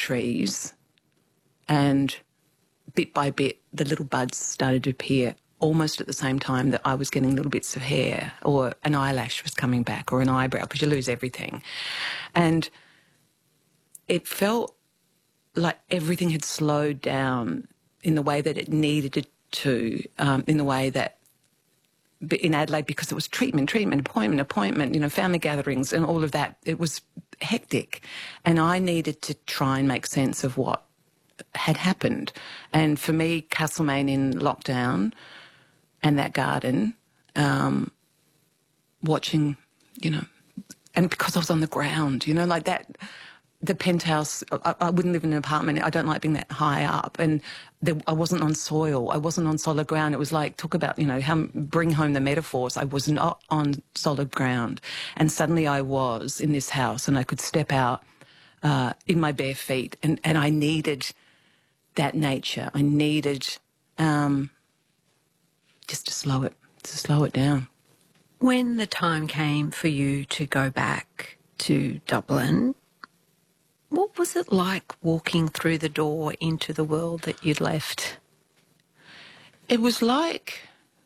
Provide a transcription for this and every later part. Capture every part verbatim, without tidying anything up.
trees, and bit by bit the little buds started to appear almost at the same time that I was getting little bits of hair, or an eyelash was coming back, or an eyebrow, because you lose everything. And it felt like everything had slowed down in the way that it needed it to, um, in the way that in Adelaide, because it was treatment, treatment, appointment, appointment, you know, family gatherings and all of that, it was hectic. And I needed to try and make sense of what had happened. And for me, Castlemaine in lockdown and that garden, um, watching, you know, and because I was on the ground, you know, like that, the penthouse, I, I wouldn't live in an apartment. I don't like being that high up. And there, I wasn't on soil. I wasn't on solid ground. It was like, talk about, you know, how, bring home the metaphors. I was not on solid ground. And suddenly I was in this house, and I could step out uh, in my bare feet. And, and I needed that nature. I needed um, just to slow it, to slow it down. When the time came for you to go back to Dublin, what was it like walking through the door into the world that you'd left? It was like,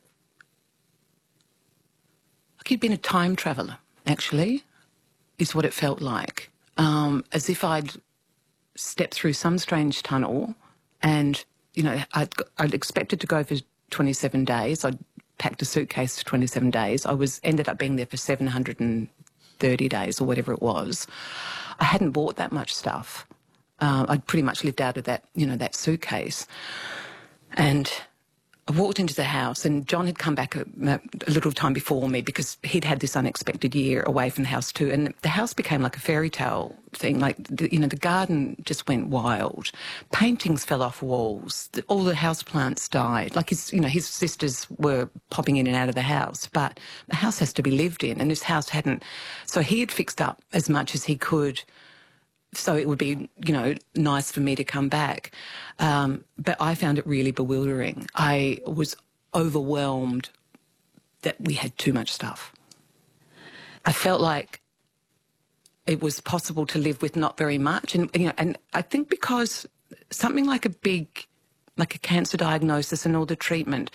like you'd been a time traveller, actually, is what it felt like. Um, as if I'd stepped through some strange tunnel, and, you know, I'd, I'd expected to go for twenty-seven days. I'd packed a suitcase for twenty-seven days. I was ended up being there for seven hundred thirty days or whatever it was. I hadn't bought that much stuff. Uh, I'd pretty much lived out of that, you know, that suitcase. And I walked into the house, and John had come back a, a little time before me, because he'd had this unexpected year away from the house too. And the house became like a fairy tale thing. Like, the, you know, the garden just went wild. Paintings fell off walls. The, all the house plants died. Like, his, you know, his sisters were popping in and out of the house. But the house has to be lived in, and this house hadn't. So he had fixed up as much as he could, so it would be, you know, nice for me to come back. Um, but I found it really bewildering. I was overwhelmed that we had too much stuff. I felt like it was possible to live with not very much. And, you know, and I think because something like a big, like a cancer diagnosis and all the treatment,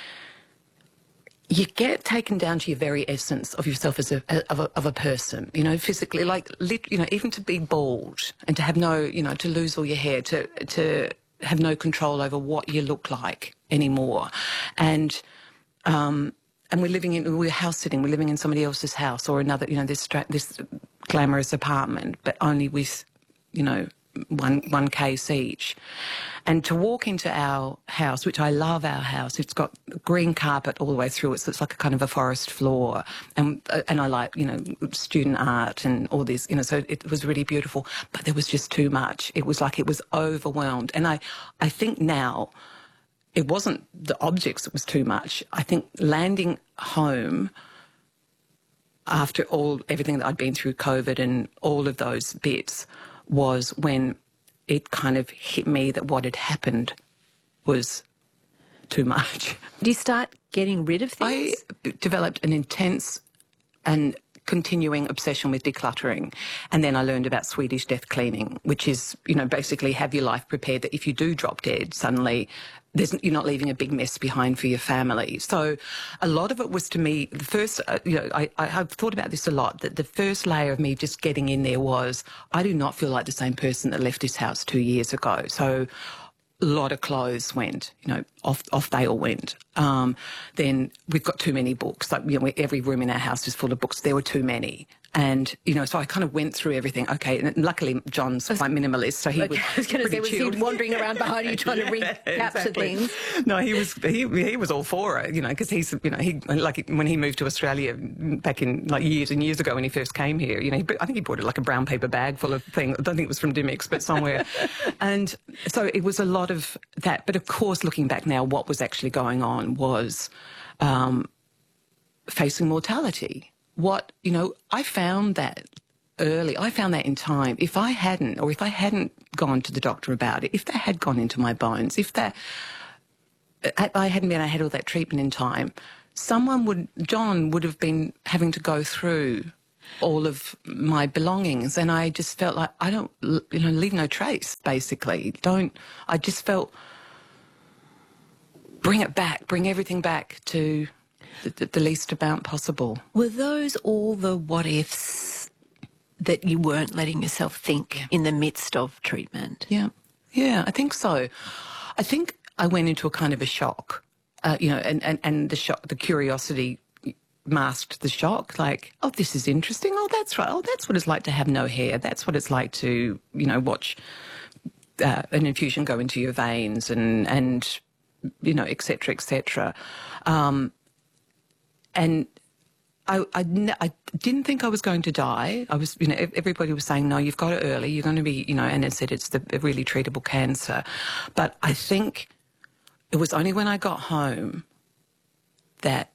you get taken down to your very essence of yourself as a of a, of a person, you know, physically, like, lit, you know, even to be bald and to have no, you know, to lose all your hair, to to have no control over what you look like anymore, and um, and we're living in we're house sitting, we're living in somebody else's house or another, you know, this this glamorous apartment, but only with, you know, one one case each. And to walk into our house, which I love our house, it's got green carpet all the way through it, so it's like a kind of a forest floor, and and I like, you know, student art and all this, you know, so it was really beautiful, but there was just too much. It was like it was overwhelmed. And I, I think now it wasn't the objects that was too much. I think landing home after all everything that I'd been through, COVID and all of those bits, was when it kind of hit me that what had happened was too much. Did you start getting rid of things? I developed an intense and continuing obsession with decluttering. And then I learned about Swedish death cleaning, which is, you know, basically have your life prepared that if you do drop dead, suddenly there's, you're not leaving a big mess behind for your family. So a lot of it was, to me, the first, uh, you know, I, I, I've thought about this a lot, that the first layer of me just getting in there was, I do not feel like the same person that left this house two years ago. So a lot of clothes went, you know, off off they all went. Um, then we've got too many books. Like, you know, every room in our house is full of books. There were too many. And, you know, so I kind of went through everything. Okay, and luckily John's quite minimalist, so he okay, was I was going to say, was he wandering around behind you trying to recapture exactly. things? No, he was he he was all for it, you know, because he's, you know, he, like, when he moved to Australia back in, like, years and years ago when he first came here, you know, he, I think he bought like a brown paper bag full of things. I don't think it was from Dimmicks, but somewhere. And so it was a lot of that. But of course, looking back now, what was actually going on was um, facing mortality. What, you know, I found that early. I found that in time. If I hadn't, or if I hadn't gone to the doctor about it, if that had gone into my bones, if that, I hadn't been, I had all that treatment in time, someone would, John would have been having to go through all of my belongings, and I just felt like I don't, you know, leave no trace, basically. Don't, I just felt, bring it back, bring everything back to the, the least amount possible. Were those all the what ifs that you weren't letting yourself think yeah. in the midst of treatment? Yeah, yeah, I think so. I think I went into a kind of a shock, uh, you know, and, and, and the shock, the curiosity masked the shock, like, oh, this is interesting. Oh, that's right. Oh, that's what it's like to have no hair. That's what it's like to, you know, watch uh, an infusion go into your veins and, and you know, et cetera, et cetera. Um, and I, I, I didn't think I was going to die. I was, you know, everybody was saying, no, you've got it early. You're going to be, you know, and it said it's the really treatable cancer. But I think it was only when I got home that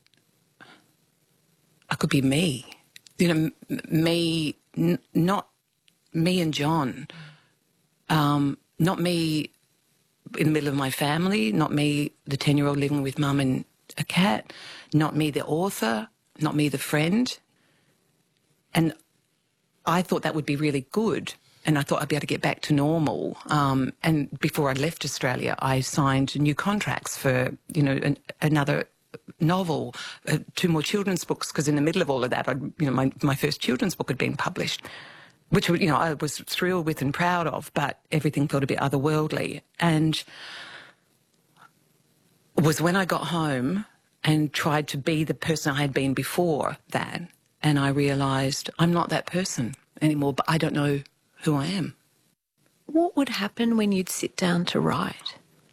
I could be me. You know, me, n not me and John, um, not me in the middle of my family, not me, the ten-year-old living with mum and a cat, not me, the author, not me, the friend. And I thought that would be really good, and I thought I'd be able to get back to normal. Um, and before I left Australia, I signed new contracts for, you know, an, another novel, uh, two more children's books, because in the middle of all of that, I'd, you know, my, my first children's book had been published, which, you know, I was thrilled with and proud of, but everything felt a bit otherworldly. And it was when I got home and tried to be the person I had been before that, and I realised I'm not that person anymore, but I don't know who I am. What would happen when you'd sit down to write?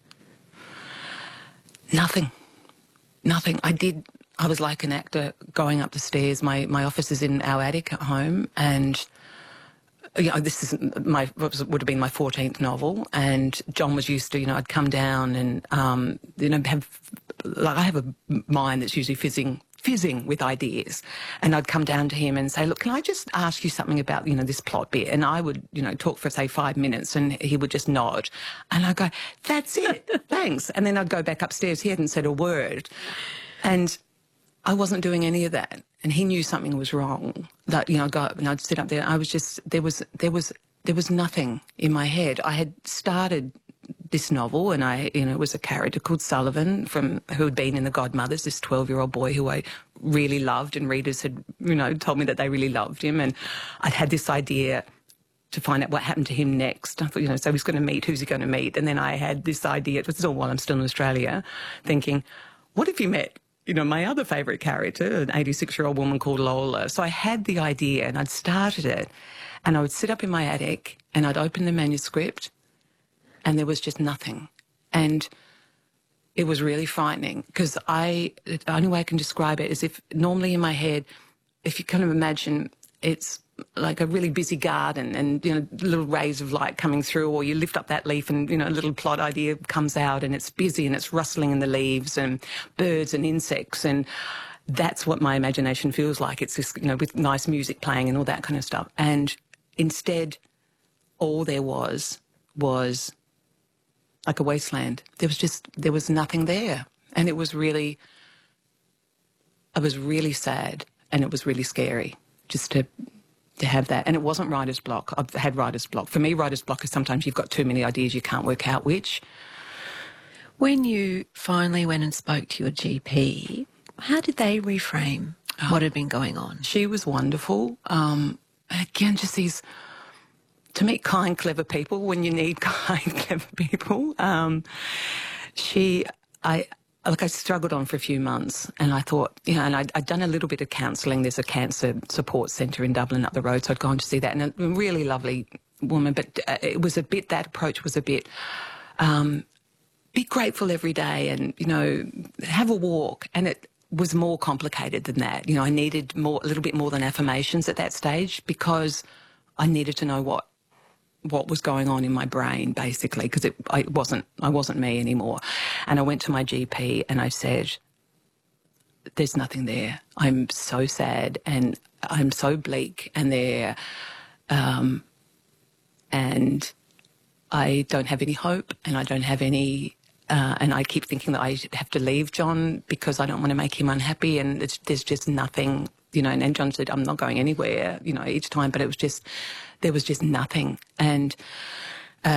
Nothing. Nothing. I did, I was like an actor going up the stairs. My, my office is in our attic at home, and you know, this is my, what would have been my fourteenth novel, and John was used to, you know, I'd come down and, um, you know, have, like I have a mind that's usually fizzing, fizzing with ideas, and I'd come down to him and say, look, can I just ask you something about, you know, this plot bit? And I would, you know, talk for, say, five minutes, and he would just nod. And I'd go, that's it, thanks. And then I'd go back upstairs. He hadn't said a word. And I wasn't doing any of that. And he knew something was wrong. That, you know, I'd go up and I'd sit up there. I was just, there was, there was, there was nothing in my head. I had started this novel, and I, you know, it was a character called Sullivan from, who had been in The Godmothers, this twelve-year-old boy who I really loved, and readers had, you know, told me that they really loved him. And I'd had this idea to find out what happened to him next. I thought, you know, so he's going to meet, who's he going to meet? And then I had this idea, it was all while I'm still in Australia, thinking, what if he met, you know, my other favourite character, an eighty-six-year-old woman called Lola? So I had the idea, and I'd started it, and I would sit up in my attic and I'd open the manuscript, and there was just nothing. And it was really frightening, because I, the only way I can describe it is if normally in my head, if you kind of imagine it's like a really busy garden and, you know, little rays of light coming through, or you lift up that leaf and, you know, a little plot idea comes out and it's busy and it's rustling in the leaves and birds and insects, and that's what my imagination feels like. It's just, you know, with nice music playing and all that kind of stuff. And instead, all there was was like a wasteland. There was just, there was nothing there. And it was really, I was really sad, and it was really scary just to to have that. And it wasn't writer's block. I've had writer's block. For me, writer's block is sometimes you've got too many ideas, you can't work out which. When you finally went and spoke to your G P, how did they reframe oh, what had been going on? She was wonderful. Um, again, just these, to meet kind, clever people when you need kind, clever people. Um, she, I... Look, I struggled on for a few months, and I thought, you know, and I'd, I'd done a little bit of counselling. There's a cancer support centre in Dublin up the road, so I'd gone to see that, and a really lovely woman, but uh, it was a bit, that approach was a bit, um, be grateful every day and, you know, have a walk, and it was more complicated than that. You know, I needed more, a little bit more than affirmations at that stage, because I needed to know what what was going on in my brain, basically, because it, I wasn't, I wasn't me anymore. And I went to my G P and I said, there's nothing there. I'm so sad and I'm so bleak and there, um, and I don't have any hope, and I don't have any, uh, and I keep thinking that I have to leave John because I don't want to make him unhappy, and it's, there's just nothing you know, and John said, I'm not going anywhere, you know, each time, but it was just, there was just nothing. And